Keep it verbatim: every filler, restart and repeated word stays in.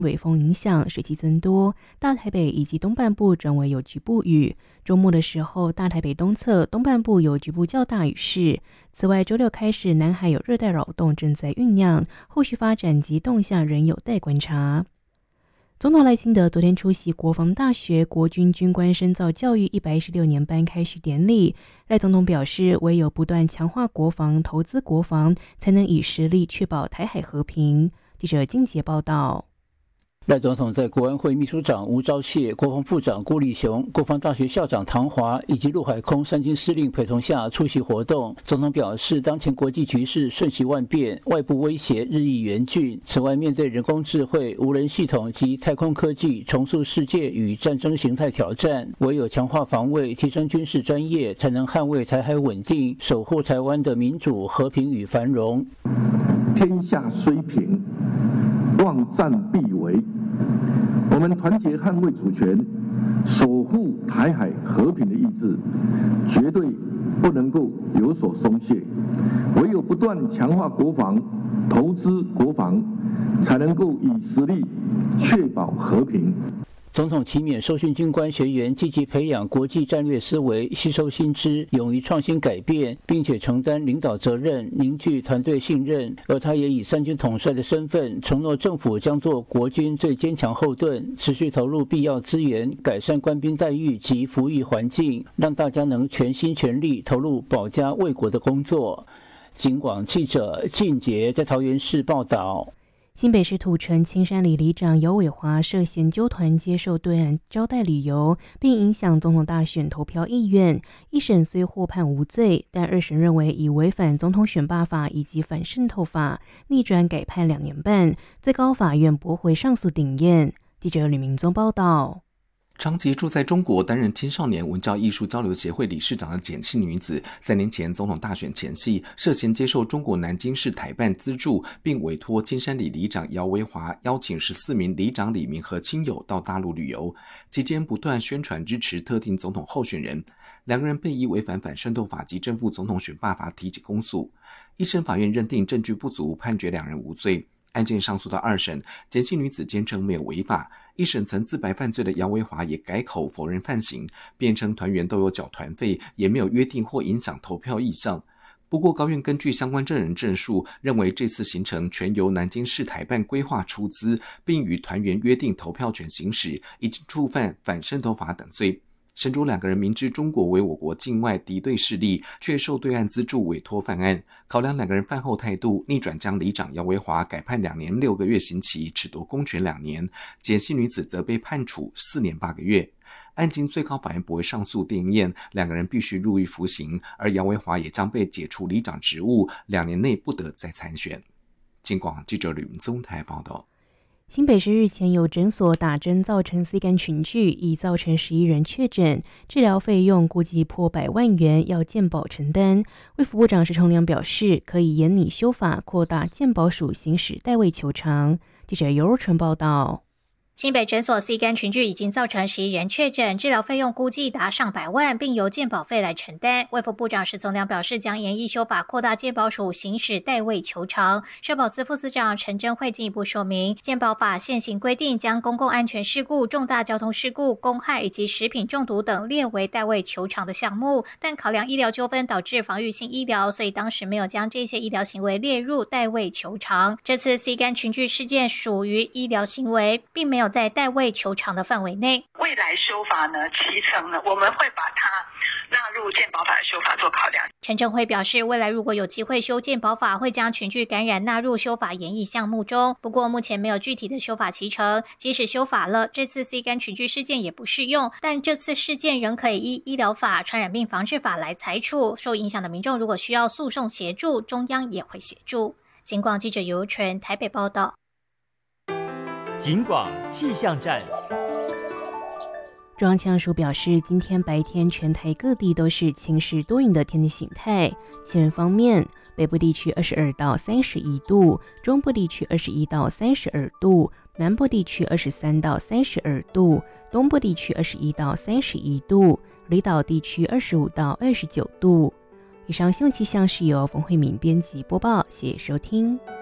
微风影响，水汽增多，大台北以及东半部转为有局部雨。周末的时候，大台北东侧、东半部有局部较大雨势。此外，周六开始，南海有热带扰动正在酝酿，后续发展及动向仍有待观察。总统赖清德昨天出席国防大学国军军官深造教育一百一十六年班开学典礼。赖总统表示，唯有不断强化国防、投资国防，才能以实力确保台海和平。记者金杰报道。 赖总统在国安会秘书长吴钊燮、国防部长郭立雄、国防大学校长唐华以及陆海空三军司令陪同下出席活动。总统表示，当前国际局势瞬息万变，外部威胁日益严峻。此外，面对人工智慧、无人系统及太空科技重塑世界与战争形态挑战，唯有强化防卫、提升军事专业，才能捍卫台海稳定，守护台湾的民主、和平与繁荣。 天下虽平，望战必为。我们团结捍卫主权，守护台海和平的意志，绝对不能够有所松懈。唯有不断强化国防、投资国防，才能够以实力确保和平。 总统期勉受训军官学员积极培养国际战略思维，吸收新知，勇于创新改变，并且承担领导责任，凝聚团队信任。而他也以三军统帅的身份，承诺政府将做国军最坚强后盾，持续投入必要资源，改善官兵待遇及服役环境，让大家能全心全力投入保家卫国的工作。警广记者靳杰在桃园市报道。 新北市土城青山里里长姚伟华涉嫌纠团接受对岸招待旅游，并影响总统大选投票意愿。一审虽获判无罪，但二审认为已违反总统选罢法以及反渗透法，逆转改判两年半。最高法院驳回上诉顶验。记者吕明宗报道。 长期住在中国担任青少年文教艺术交流协会理事长的简姓女子，三年前总统大选前夕涉嫌接受中国南京市台办资助，并委托青山里里长姚维华邀请十四名里长里民和亲友到大陆旅游，期间不断宣传支持特定总统候选人。两个人被依违反反渗透法及正负总统选罢法提起公诉，一审法院认定证据不足，判决两人无罪。案件上诉到二审，简姓女子坚称没有违法，一审曾自白犯罪的姚维华也改口否认犯行，辩称团员都有缴团费，也没有约定或影响投票意向。不过高院根据相关证人证述，认为这次行程全由南京市台办规划出资，并与团员约定投票权行使，已经触犯反渗透法等罪。审主两个人明知中国为我国境外敌对势力，却受对岸资助委托犯案，考量两个人犯后态度，逆转将里长姚维华改判两年六个月刑期，褫夺公权两年，简姓女子则被判处四年八个月。案经最高法院驳回上诉定验，两个人必须入狱服刑，而姚维华也将被解除里长职务，两年内不得再参选。警广记者吕明宗台报道。 新北市日前有诊所打针造成 C 肝群聚，已造成十一人确诊，治疗费用估计破百万元，要健保承担。卫福部长石崇良表示，可以研拟修法，扩大健保署行使代位求偿。记者尤若纯报道。 新北诊所 C 肝群聚已经造成十一人确诊，治疗费用估计达上百万，并由健保费来承担。卫福部长石崇良表示，将研议修法，扩大健保署行使代位求偿。社保司副司长陈珍慧进一步说明，健保法现行规定将公共安全事故、重大交通事故、公害以及食品中毒等列为代位求偿的项目，但考量医疗纠纷导致防御性医疗，所以当时没有将这些医疗行为列入代位求偿。这次 C 肝群聚事件属于医疗行为，并没有在代位求偿的范围内。 未来修法呢，其成呢，我们会把它纳入健保法的修法做考量。 陈正辉表示，未来如果有机会修健保法，会将群聚感染纳入修法研议项目中。不过目前没有具体的修法期程，即使修法了，这次 C 肝群聚事件也不适用，但这次事件仍可以依医疗法、传染病防治法来裁处。受影响的民众如果需要诉讼协助，中央也会协助。警广记者尤纯台北报道。 警广气象站。 中央气象署表示，今天白天全台各地都是晴时多云的天气形态。气温方面，北部地区二十二到三十一度，中部地区二十一到三十二度，南部地区二十三到三十二度，东部地区二十一到三十一度，离岛地区二十五到二十九度。以上新闻气象是由冯慧敏编辑播报，谢谢收听。